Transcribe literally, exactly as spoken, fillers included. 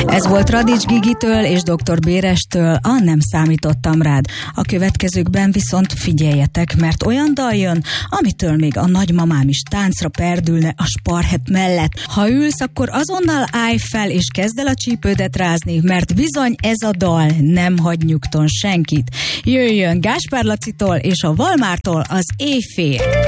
Ez volt Radics Gigitől és doktor Bérestől a Nem számítottam rád. A következőkben viszont figyeljetek, mert olyan dal jön, amitől még a nagymamám is táncra perdülne a sparhet mellett. Ha ülsz, akkor azonnal állj fel és kezd el a csípődet rázni, mert bizony ez a dal nem hagy nyugton senkit. Jöjjön Gáspár Lacitól és a Valmártól az Éjfél.